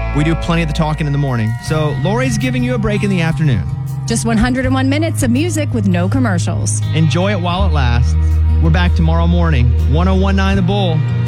We do plenty of the talking in the morning. So Lori's giving you a break in the afternoon. Just 101 minutes of music with no commercials. Enjoy it while it lasts. We're back tomorrow morning. 1019 The Bull.